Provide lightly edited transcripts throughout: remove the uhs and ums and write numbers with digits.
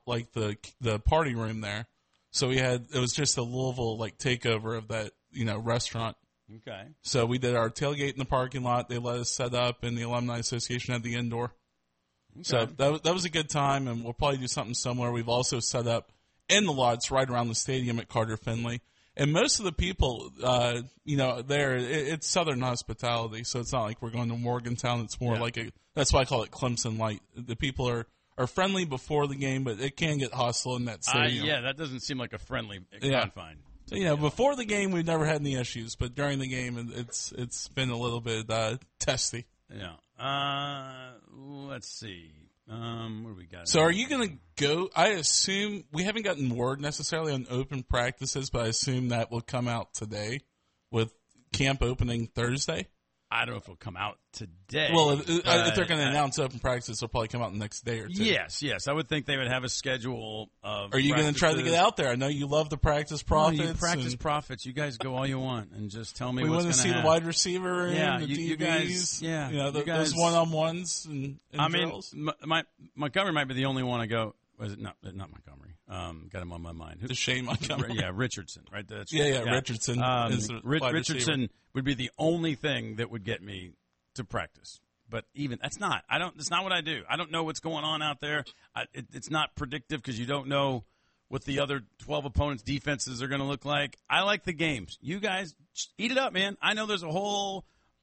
like the party room there. So it was just a Louisville like takeover of that, restaurant. Okay. So we did our tailgate in the parking lot. They let us set up, and the Alumni Association had the indoor. Okay. So that was a good time, and we'll probably do something similar. We've also set up in the lots right around the stadium at Carter Finley. And most of the people, there, it's Southern hospitality, so it's not like we're going to Morgantown. It's more like that's why I call it Clemson Light. The people are friendly before the game, but it can get hostile in that stadium. That doesn't seem like a friendly confine. So, before the game, we've never had any issues, but during the game, it's been a little bit testy. Yeah. Let's see. What do we got? So are you going to go? I assume we haven't gotten word necessarily on open practices, but I assume that will come out today with camp opening Thursday. I don't know if it'll come out today. Well, if they're going to announce open practice, it'll probably come out the next day or two. Yes. I would think they would have a schedule of Are you going to try to get out there? I know you love the practice profits. You practice profits. You guys go all you want and just tell me what's going to happen. We want to see the wide receiver room, the you DBs, guys, those one-on-ones and drills. Montgomery might be the only one I go, was it not Montgomery? Got him on my mind. The Shane Montgomery. Yeah, Richardson, right? That's Richardson. Richardson would be the only thing that would get me to practice. But even that's not what I do. I don't know what's going on out there. It's not predictive because you don't know what the other 12 opponents' defenses are going to look like. I like the games. You guys eat it up, man. I know there's a whole,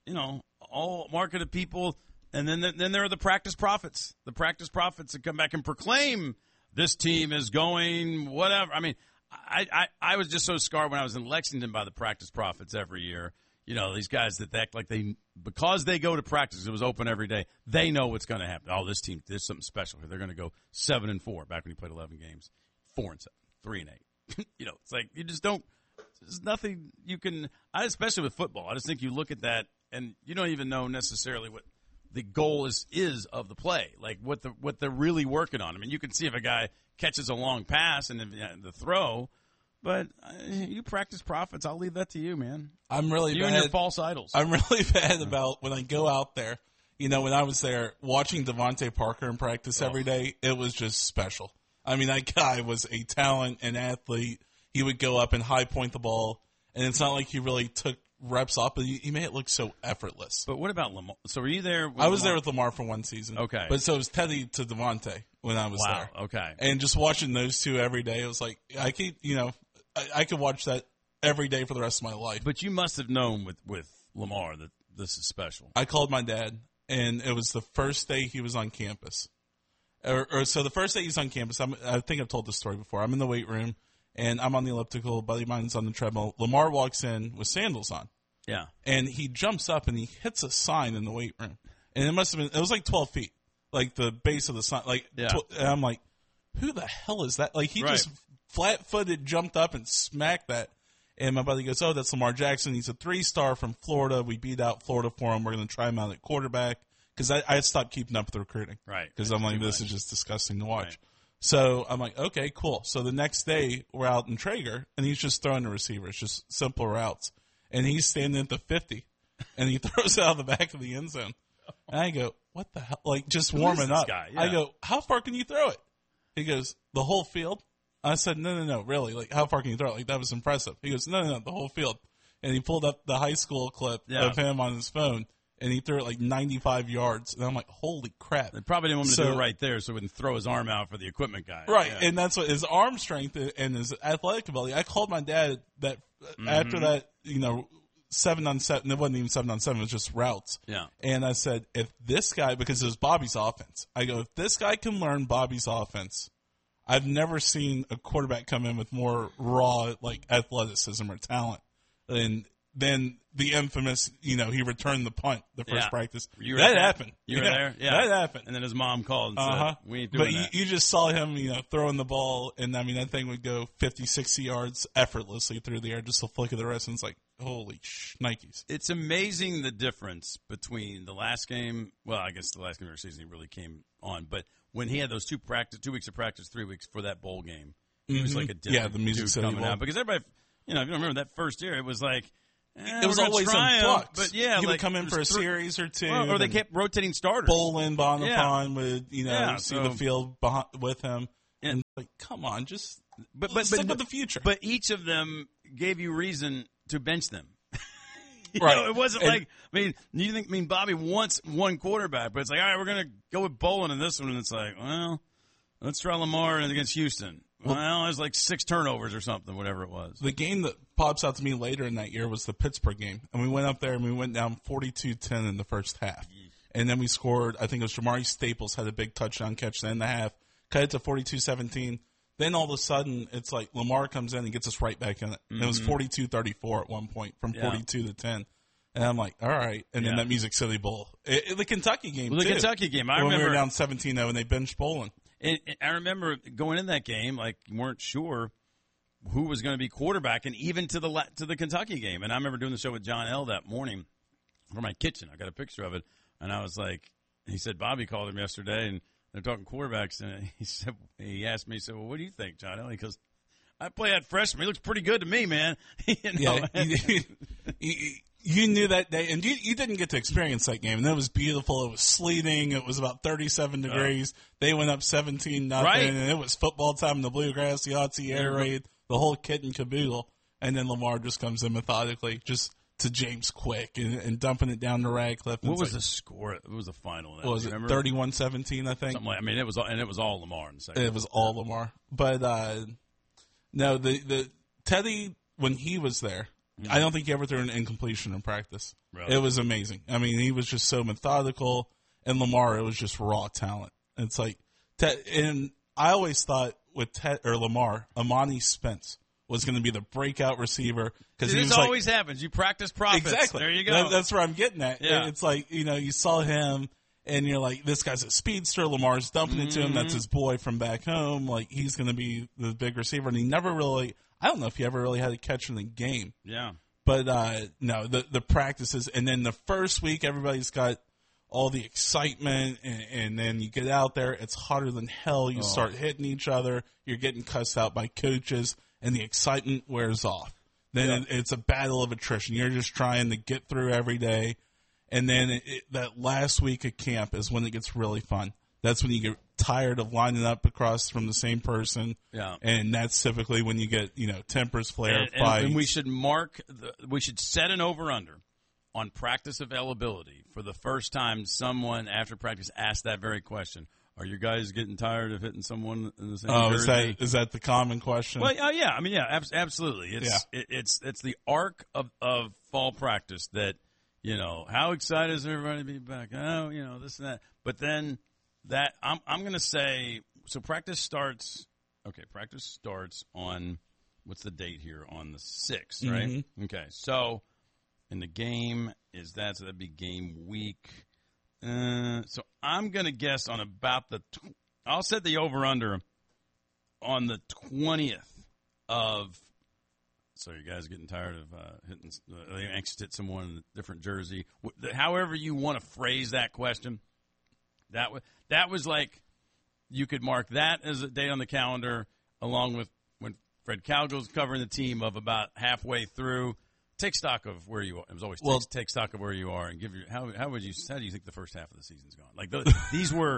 all market of people, and then there are the practice prophets. The practice prophets that come back and proclaim this team is going whatever. I mean, I was just so scarred when I was in Lexington by the practice prophets every year. These guys that act like because they go to practice, it was open every day, they know what's going to happen. Oh, this team, there's something special here. They're going to go 7-4 back when you played 11 games, 4-7, 3-8. It's like you just don't, there's nothing you can, especially with football. I just think you look at that and you don't even know necessarily what the goal is of the play, like what they're really working on. I mean, you can see if a guy catches a long pass and the throw, but you practice prophets. I'll leave that to you, man. I'm really you bad. And your false idols. I'm really bad about when I go out there. When I was there watching Devontae Parker in practice every day, it was just special. I mean, that guy was a talent, an athlete. He would go up and high point the ball, and it's not like he really took reps off, but he made it look so effortless. But what about Lamar? So were you there? I was there with Lamar for one season. Okay. But so it was Teddy to Devontae when I was there. Wow, okay. And just watching those two every day, it was like, I could watch that every day for the rest of my life. But you must have known with Lamar that this is special. I called my dad, and it was the first day he was on campus. So the first day he's on campus, I think I've told this story before. I'm in the weight room, and I'm on the elliptical. Buddy of mine's on the treadmill. Lamar walks in with sandals on. Yeah. And he jumps up, and he hits a sign in the weight room. And it was like 12 feet, like the base of the sign. And I'm like, who the hell is that? Like, he just flat-footed jumped up and smacked that. And my buddy goes, oh, that's Lamar Jackson. He's a 3-star from Florida. We beat out Florida for him. We're going to try him out at quarterback. Because I had stopped keeping up with the recruiting. Right. Because I'm like, this is just disgusting to watch. Right. So I'm like, okay, cool. So the next day, we're out in Traeger, and he's just throwing the receiver. It's just simple routes. And he's standing at the 50, and he throws it out of the back of the end zone. And I go, what the hell? Like, just warming up. Yeah. I go, how far can you throw it? He goes, the whole field? I said, no, really. Like, how far can you throw it? Like, that was impressive. He goes, no, the whole field. And he pulled up the high school clip of him on his phone, and he threw it like 95 yards. And I'm like, holy crap. They probably didn't want him to do it right there so he wouldn't throw his arm out for the equipment guy. Right, and that's what his arm strength and his athletic ability. I called my dad that after that, 7-on-7, it wasn't even 7-on-7, it was just routes. Yeah. And I said, if this guy, because it was Bobby's offense, I go, if this guy can learn Bobby's offense, I've never seen a quarterback come in with more raw, like, athleticism or talent. And then the infamous, he returned the punt the first practice. That happened. You were there? Yeah. That happened. And then his mom called and said, we ain't doing that. But you just saw him, throwing the ball, and, that thing would go 50, 60 yards effortlessly through the air, just a flick of the wrist, and it's like, holy Nikes. It's amazing the difference between the last game. Well, I guess the last game of the season he really came on, but when he had those 2 weeks of practice, 3 weeks for that bowl game, he was like a different the Music dude City coming Bowl. out. Because everybody, if you don't remember that first year, it was like, it was always in flux. But he would come in for a series or two. Or they kept rotating starters. Bolin, Bonaparte would, see the field with him. And like, come on, just but stick with the future. But each of them gave you reason to bench them. Right. It wasn't like, Bobby wants one quarterback, but it's like, all right, we're going to go with Bolin in this one. And it's like, well, let's try Lamar against Houston. Well, there's like 6 turnovers or something, whatever it was. The game that pops out to me later in that year was the Pittsburgh game. And we went up there and we went down 42-10 in the first half. And then we scored, I think it was Jamari Staples had a big touchdown catch at the end of the half, cut it to 42-17. Then all of a sudden, it's like Lamar comes in and gets us right back in it. Mm-hmm. It was 42-34 at one point, from 42-10. And I'm like, all right. And then that Music City Bowl. The Kentucky game, too. The Kentucky game. I remember. We were down 17-0 and they benched Bolin. And I remember going in that game, like, you weren't sure who was going to be quarterback, and even to the Kentucky game. And I remember doing the show with John L. that morning from my kitchen. I got a picture of it. And I was like, he said, Bobby called him yesterday, and they're talking quarterbacks, and he asked me, he said, well, what do you think, John L.? He goes, I play that freshman. He looks pretty good to me, man. Yeah, you knew that day, and you didn't get to experience that game, and it was beautiful. It was sleeting. It was about 37 degrees. They went up 17-0, and it was football time in the Bluegrass, the Aussie Air Raid, the whole kit and caboodle, and then Lamar just comes in methodically, just to James Quick and dumping it down to Radcliffe. What was the score? What was the final? What was it? 31-17, I think. Something like, it was all Lamar in the second. It was all Lamar, but no, the Teddy when he was there, I don't think he ever threw an incompletion in practice. Really? It was amazing. I mean, he was just so methodical, and Lamar, it was just raw talent. It's like, and I always thought with Lamar, Amani Spence was going to be the breakout receiver. This always happens. You practice profits. Exactly. There you go. That's where I'm getting at. Yeah. It's like, you saw him, and you're like, this guy's a speedster. Lamar's dumping it to him. That's his boy from back home. Like, he's going to be the big receiver. And he never really, I don't know if he ever really had a catch in the game. Yeah. But, no, the practices. And then the first week, everybody's got all the excitement. And then you get out there. It's hotter than hell. You start hitting each other. You're getting cussed out by coaches. And the excitement wears off. Then it's a battle of attrition. You're just trying to get through every day. And then that last week of camp is when it gets really fun. That's when you get tired of lining up across from the same person. Yeah. And that's typically when you get, tempers flare, fights. And we should set an over-under on practice availability for the first time someone after practice asked that very question. Are you guys getting tired of hitting someone in the same jersey? Is that the common question? Well, yeah. I mean, absolutely. It's the arc of fall practice that, how excited is everybody to be back? Oh, this and that. But then I'm going to say, so practice starts on, what's the date here? On the 6th, right? Mm-hmm. Okay. So, and the game so that'd be game week. So I'm going to guess on about I'll set the over-under on the 20th of, so you guys getting tired of hitting, are you anxious to hit someone in a different jersey? However you want to phrase that question, that was like, you could mark that as a date on the calendar along with when Fred Calgo's covering the team of about halfway through. Take stock of where you are. It was always take stock of where you are and give your how do you think the first half of the season's gone? Like these were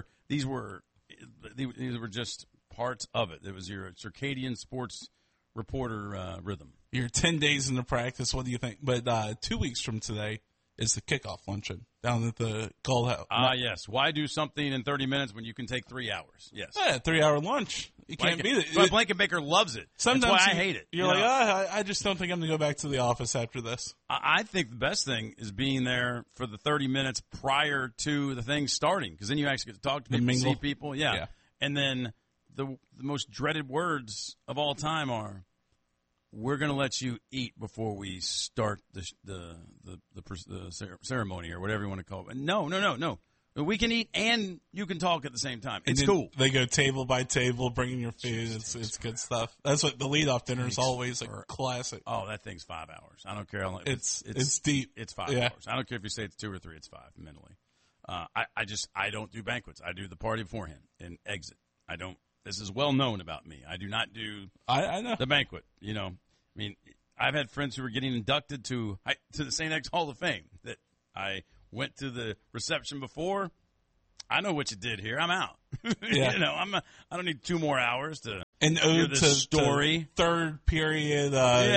just parts of it. It was your circadian sports reporter rhythm. You're 10 days into practice. What do you think? But 2 weeks from today is the kickoff luncheon down at the Gold House. Yes. Why do something in 30 minutes when you can take 3 hours? Yes. Yeah, 3-hour lunch. You can't beat it. But Blanket Baker loves it. Sometimes that's why I hate it. You're like, I just don't think I'm going to go back to the office after this. I think the best thing is being there for the 30 minutes prior to the thing starting, because then you actually get to talk to people, see people. Yeah. And then the most dreaded words of all time are, we're going to let you eat before we start the ceremony or whatever you want to call it. No. We can eat and you can talk at the same time. It's cool. They go table by table, bringing your food. It's good stuff. That's what the leadoff dinner is always a classic. Oh, that thing's 5 hours. I don't care how long. It's deep. It's 5 hours. I don't care if you say it's 2 or 3. It's 5 mentally. I don't do banquets. I do the party beforehand and exit. I don't. This is well known about me. I do not do. I know the banquet. I mean, I've had friends who were getting inducted to the St. X Hall of Fame that I went to the reception before, I know what you did here. I'm out. Yeah. I don't need 2 more hours to An hear ode this to story. third period,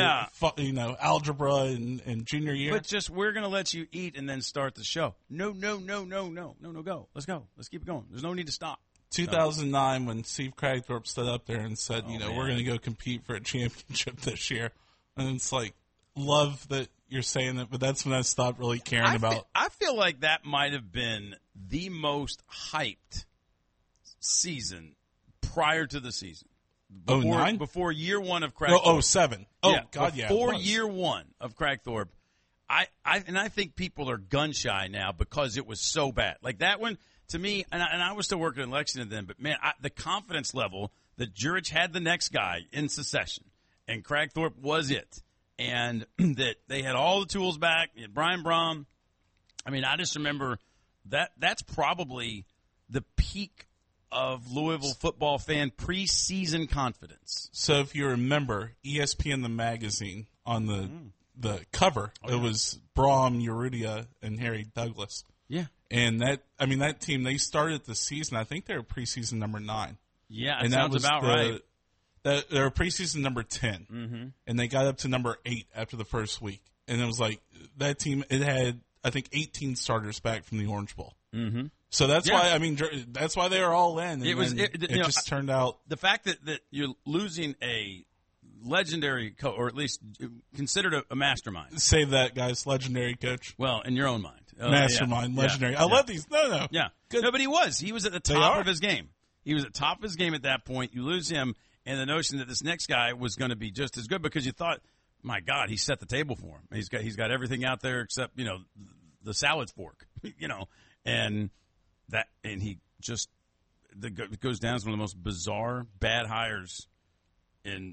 algebra and junior year. But just, we're going to let you eat and then start the show. No, go. Let's go. Let's keep it going. There's no need to stop. 2009, when Steve Kragthorpe stood up there and said, man. we're going to go compete for a championship this year. And it's like, love that you're saying it, but that's when I stopped really caring about. I feel like that might have been the most hyped season prior to the season. 09? Before year one of Kragthorpe. Oh, 07. Oh, yeah, God, yeah. Before year one of Kragthorpe. I think people are gun shy now because it was so bad. Like that one, to me, and I was still working in Lexington then, but man, the confidence level that Jurich had the next guy in succession, and Kragthorpe was it, and that they had all the tools back. You had Brian Brom. I mean, I just remember that's probably the peak of Louisville football fan preseason confidence. So if you remember, ESPN the magazine on the cover, it was Brom, Urrutia, and Harry Douglas. Yeah. And that team, they started the season, I think they were preseason number 9. Yeah, and sounds about right. They were preseason number 10, and they got up to number 8 after the first week. And it was like, that team, it had, I think, 18 starters back from the Orange Bowl. Mm-hmm. So that's why, that's why they were all in. And it just turned out. The fact that you're losing a legendary coach, or at least considered a mastermind. Save that, guys. Legendary coach. Well, in your own mind. Mastermind, legendary. I love these. No. Yeah. Good. No, but he was. He was at the top of his game. He was at the top of his game at that point. You lose him, and the notion that this next guy was going to be just as good because you thought, my God, he set the table for him. He's got everything out there except, the salad fork, and he just it goes down as one of the most bizarre bad hires in.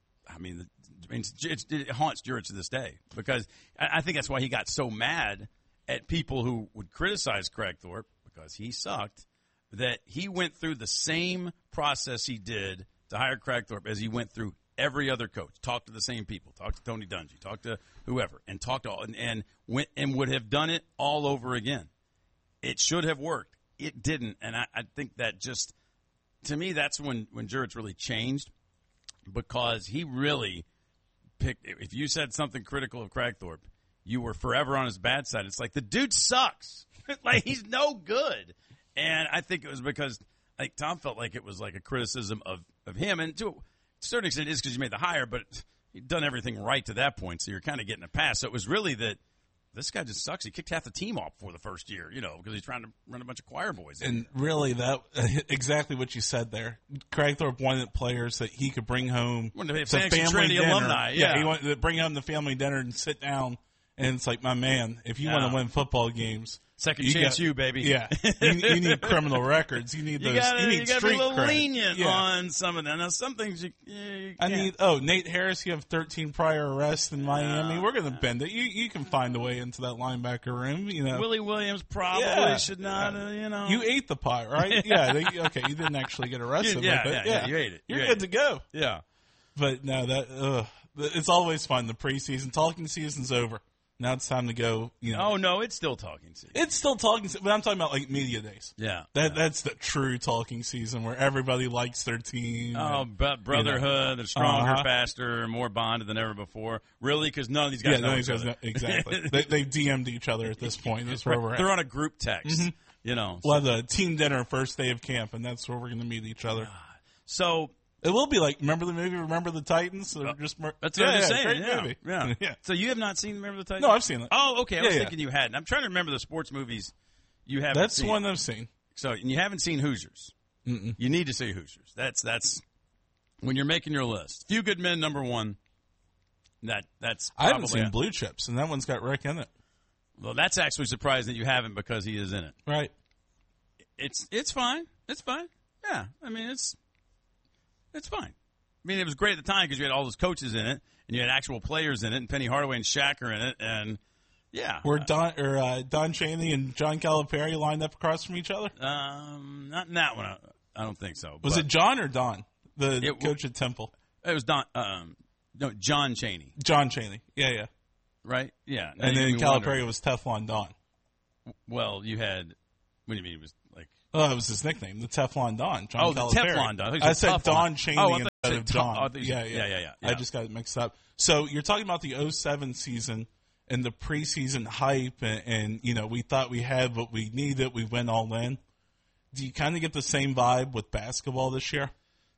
It haunts Jurich to this day because I think that's why he got so mad at people who would criticize Kragthorpe because he sucked, that he went through the same process he did to hire Kragthorpe as he went through every other coach. Talked to the same people. Talked to Tony Dungy. Talked to whoever. And talked to and went and would have done it all over again. It should have worked. It didn't. And I think that just, to me, that's when Jurich really changed, because he really picked. If you said something critical of Kragthorpe, you were forever on his bad side. It's like, the dude sucks. Like, he's no good. And I think it was because, like, Tom felt like it was like a criticism of him. And to a certain extent, it is because you made the hire, but he'd done everything right to that point, so you're kind of getting a pass. So it was really that this guy just sucks. He kicked half the team off for the first year, because he's trying to run a bunch of choir boys. And really, that exactly what you said there. Kragthorpe wanted players that he could bring home to family dinner. Alumni. Yeah, he wanted to bring home the family dinner and sit down. And it's like, my man, if you want to win football games, second chance, baby. Yeah, you need criminal records. You need those. You need street be a little cred. Lenient on some of them. Now, some things you can't. Nate Harris. You have 13 prior arrests in Miami. We're going to bend it. You can find a way into that linebacker room. Willie Williams probably should not. You ate the pie, right? Yeah. Okay, you didn't actually get arrested. You ate it. You're good to go. Yeah. But no, it's always fun. The preseason talking season's over. Now it's time to go, Oh, no, it's still talking season. It's still talking season, but I'm talking about, like, media days. Yeah. That's the true talking season where everybody likes their team. Oh, but brotherhood, they're stronger, faster, more bonded than ever before. Really? Because none of these guys know each other. Exactly. They've DM'd each other at this point. That's where we're at. They're on a group text, We'll have a team dinner first day of camp, and that's where we're going to meet each other. So it will be like, remember the movie Remember the Titans? That's what I'm saying. Great movie. Yeah. So you have not seen Remember the Titans? No, I've seen it. Oh, okay. I was thinking you hadn't. I'm trying to remember the sports movies you haven't That's seen. one I've seen. So, and you haven't seen Hoosiers. Mm-mm. You need to see Hoosiers. That's when you're making your list. Few Good Men, number one. That's I haven't seen Blue Chips, and that one's got Rick in it. Well, that's actually surprising that you haven't, because he is in it. Right. It's fine. It's fine. Yeah. I mean, it's fine. I mean, it was great at the time because you had all those coaches in it, and you had actual players in it, and Penny Hardaway and Shaq are in it, and were Don Chaney and John Calipari lined up across from each other? Not in that one. I don't think so. Was it John or Don, the coach at Temple? It was Don. No, John Chaney. John Chaney. Yeah. Right. Yeah. And then Calipari was Teflon Don. Well, you had. What do you mean? It was like Oh, it was his nickname, the Teflon Don. John the Calipari. Teflon Don. I said Don Chaney instead of Don. Yeah. I just got it mixed up. So you're talking about the 2007 season and the preseason hype, and we thought we had what we needed. We went all in. Do you kind of get the same vibe with basketball this year?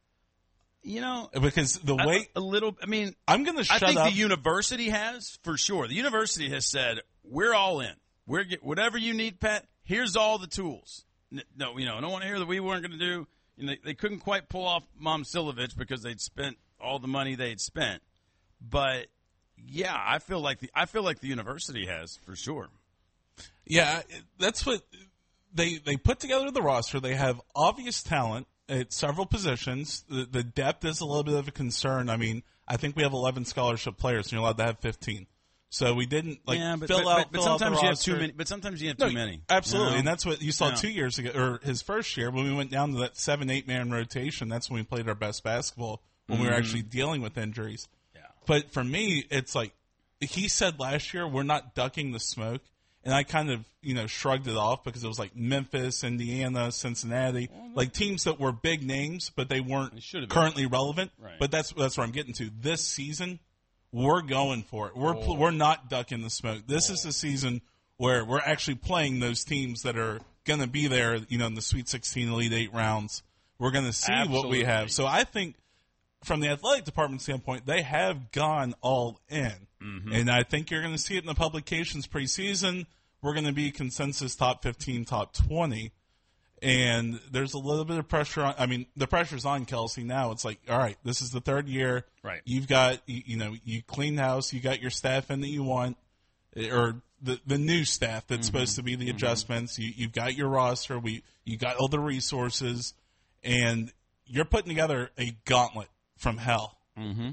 Because the way a little. I mean, I'm going to shut up. I think the university has, for sure. The university has said, we're all in. Whatever you need, Pat, here's all the tools. No, I don't want to hear that we weren't going to do. They couldn't quite pull off Momcilovic because they'd spent all the money they'd spent. But yeah, I feel like the university has, for sure. Yeah, that's what they put together the roster. They have obvious talent at several positions. The depth is a little bit of a concern. I mean, I think we have 11 scholarship players, and you're allowed to have 15. So we didn't fill out sometimes the you roster. have too many. But sometimes you have too many. Absolutely, and that's what you saw 2 years ago, or his first year when we went down to that 7-8 man rotation. That's when we played our best basketball when we were actually dealing with injuries. Yeah. But for me, it's like he said last year, we're not ducking the smoke. And I kind of, shrugged it off because it was like Memphis, Indiana, Cincinnati, like teams that were big names, but they weren't currently relevant. Right. But that's what I'm getting to. This season, we're going for it. We're not ducking the smoke. This is the season where we're actually playing those teams that are going to be there, in the Sweet 16, Elite 8 rounds. We're going to see what we have. So I think from the athletic department standpoint, they have gone all in. Mm-hmm. And I think you're going to see it in the publications preseason. We're going to be consensus top 15, top 20. And there's a little bit of pressure on. I mean, the pressure's on Kelsey now. It's like, all right, this is the third year. Right. You've got, you cleaned house. You got your staff in that you want, or the new staff that's supposed to be the adjustments. You've got your roster. You got all the resources, and you're putting together a gauntlet from hell. Mm-hmm.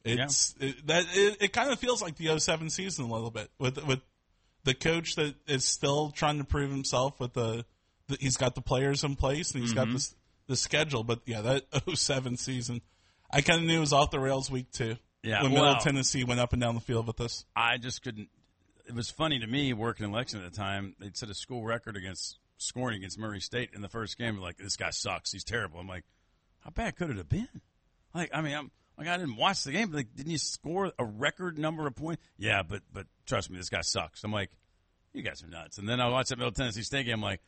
It kind of feels like the 2007 season a little bit with the coach that is still trying to prove himself with he's got the players in place and he's got the schedule. But yeah, that 2007 season, I kind of knew it was off the rails week 2. Yeah, when Middle Tennessee went up and down the field with us. I just couldn't. It was funny to me working in Lexington at the time. They'd set a school record against scoring against Murray State in the first game. Like, this guy sucks. He's terrible. I'm like, how bad could it have been? Like, I mean, I didn't watch the game, but like, didn't you score a record number of points? Yeah, but trust me, this guy sucks. I'm like, you guys are nuts. And then I watched that Middle Tennessee State game. I'm like,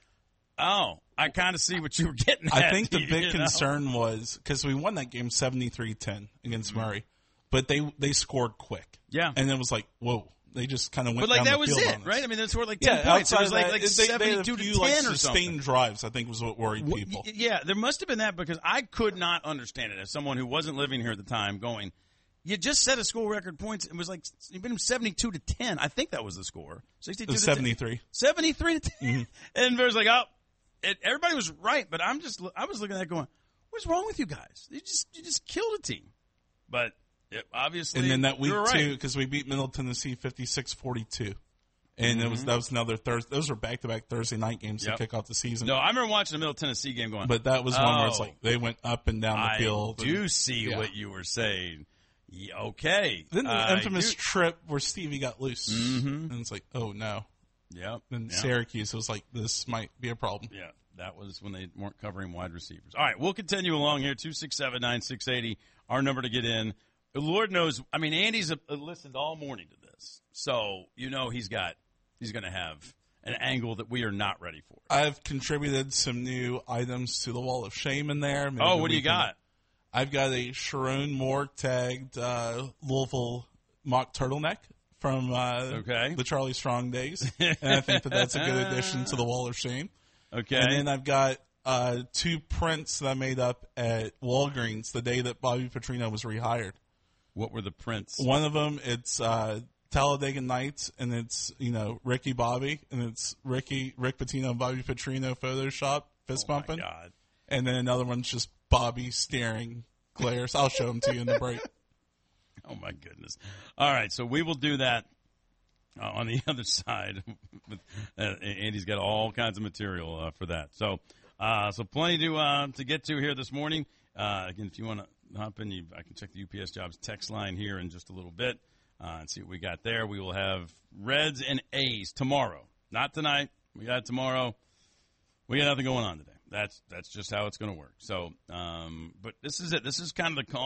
oh, I kind of see what you were getting at. I think the big concern was because we won that game 73-10 against Murray, but they scored quick. Yeah, and it was like, whoa. They just kind of went down the field. But like that was it, right? I mean, they scored like 10 points. It was like 72-10 or something. Sustained drives, I think, was what worried people. Yeah, there must have been that because I could not understand it as someone who wasn't living here at the time. Going, you just set a school record points. It was like you beat them 72-10. I think that was the score. 62 to 73. 73 to 10. And there's like, everybody was right, but I was looking at that going, what's wrong with you guys? You just killed a team, but. Yeah, obviously, and then that week right. too, because we beat Middle Tennessee 56-42, and that was another Thursday. Those were back-to-back Thursday night games to kick off the season. No, I remember watching the Middle Tennessee game going. But that was one where it's like they went up and down the field. I do see what you were saying. Yeah, okay. Then the infamous trip where Stevie got loose, and it's like, oh no. Yep. Then Syracuse was like, this might be a problem. Yeah. That was when they weren't covering wide receivers. All right, we'll continue along here. 267-9680, our number to get in. Lord knows, I mean, Andy's listened all morning to this, so he's going to have an angle that we are not ready for. I've contributed some new items to the Wall of Shame in there. Maybe what do you got? I've got a Sharon Moore tagged Louisville mock turtleneck from the Charlie Strong days, and I think that's a good addition to the Wall of Shame. Okay, and then I've got 2 prints that I made up at Walgreens the day that Bobby Petrino was rehired. What were the prints? One of them, it's Talladega Nights, and it's Ricky Bobby, and it's Rick Pitino and Bobby Petrino Photoshop fist bumping. Oh my God! And then another one's just Bobby staring glares. I'll show them to you in the break. Oh my goodness! All right, so we will do that on the other side. Andy's got all kinds of material for that. So plenty to get to here this morning. Again, if you want to hop in, I can check the UPS Jobs text line here in just a little bit and see what we got there. We will have Reds and A's tomorrow. Not tonight. We got it tomorrow. We got nothing going on today. that's just how it's going to work. So, but this is it. This is kind of the call.